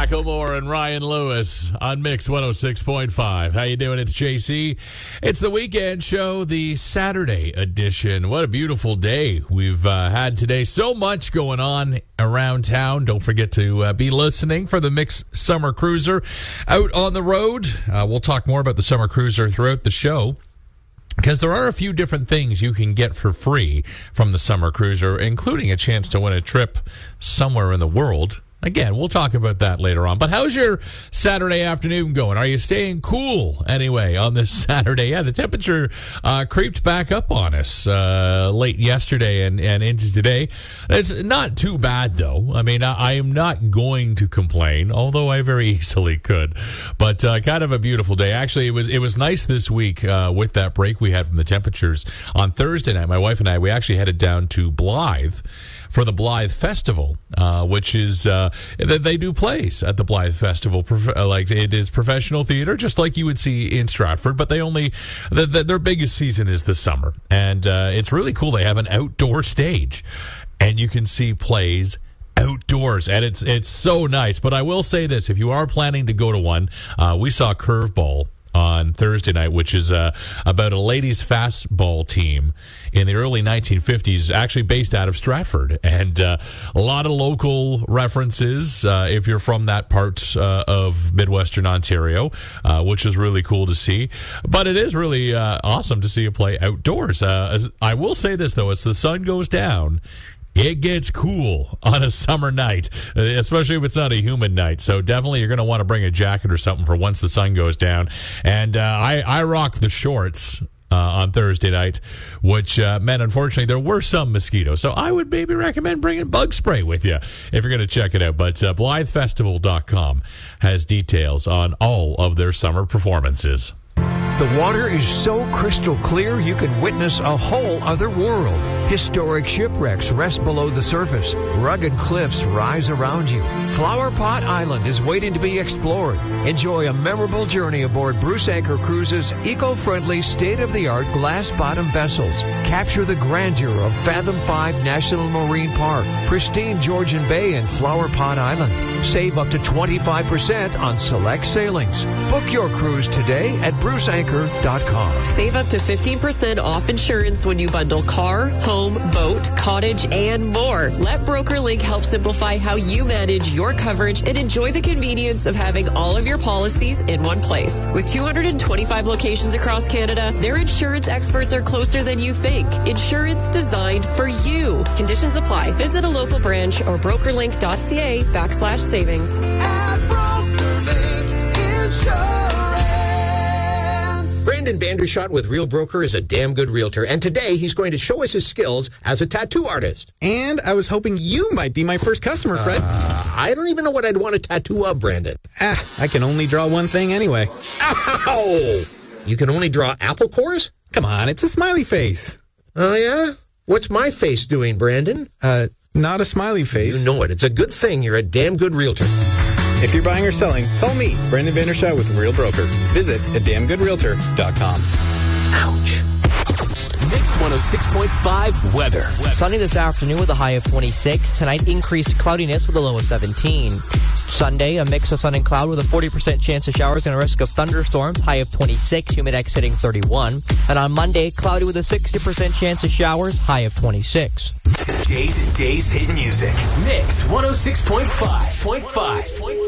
Macklemore and Ryan Lewis on Mix 106.5. How you doing? It's JC. It's the weekend show, the Saturday edition. What a beautiful day we've had today. So much going on around town. Don't forget to be listening for the Mix Summer Cruiser out on the road. We'll talk more about the Summer Cruiser throughout the show, because there are a few different things you can get for free from the Summer Cruiser, including a chance to win a trip somewhere in the world. Again, we'll talk about that later on. But how's your Saturday afternoon going? Are you staying cool anyway on this Saturday? Yeah, the temperature creeped back up on us late yesterday and into today. It's not too bad, though. I mean, I am not going to complain, although I very easily could. But kind of a beautiful day. Actually, it was nice this week with that break we had from the temperatures. On Thursday night, my wife and I, we actually headed down to Blythe for the Blythe Festival, which is they do plays at the Blythe Festival. Like, it is professional theater, just like you would see in Stratford, but they only their biggest season is the summer, and it's really cool. They have an outdoor stage, and you can see plays outdoors, and it's so nice. But I will say this: if you are planning to go to one, we saw Curveball on Thursday night, which is about a ladies' fastball team in the early 1950s, actually based out of Stratford. And a lot of local references if you're from that part of Midwestern Ontario, which is really cool to see. But it is really awesome to see a play outdoors. I will say this, though, as the sun goes down, it gets cool on a summer night, especially if it's not a humid night. So definitely you're going to want to bring a jacket or something for once the sun goes down. And I rock the shorts on Thursday night, which meant, unfortunately, there were some mosquitoes. So I would maybe recommend bringing bug spray with you if you're going to check it out. But BlytheFestival.com has details on all of their summer performances. The water is so crystal clear you can witness a whole other world. Historic shipwrecks rest below the surface. Rugged cliffs rise around you. Flower Pot Island is waiting to be explored. Enjoy a memorable journey aboard Bruce Anchor Cruises' eco-friendly, state-of-the-art glass-bottom vessels. Capture the grandeur of Fathom 5 National Marine Park, pristine Georgian Bay, and Flower Pot Island. Save up to 25% on select sailings. Book your cruise today at BruceAnchor.com. Save up to 15% off insurance when you bundle car, home, boat, cottage, and more. Let BrokerLink help simplify how you manage your coverage and enjoy the convenience of having all of your policies in one place. With 225 locations across Canada, their insurance experts are closer than you think. Insurance designed for you. Conditions apply. Visit a local branch or brokerlink.ca/savings. At BrokerLink Insurance. Brandon Vandershot with Real Broker is a damn good realtor, and today he's going to show us his skills as a tattoo artist. And I was hoping you might be my first customer, Fred. I don't even know what I'd want a tattoo of, Brandon. I can only draw one thing anyway. Ow! You can only draw apple cores? Come on, it's a smiley face. Oh, yeah? What's my face doing, Brandon? Not a smiley face. You know it. It's a good thing you're a damn good realtor. If you're buying or selling, call me, Brandon Vandershot with Real Broker. Visit adamngoodrealtor.com. Ouch. Mix 106.5 weather. Sunny this afternoon with a high of 26. Tonight, increased cloudiness with a low of 17. Sunday, a mix of sun and cloud with a 40% chance of showers and a risk of thunderstorms, high of 26, humidex hitting 31. And on Monday, cloudy with a 60% chance of showers, high of 26. Day's hit music. Mix 106.5.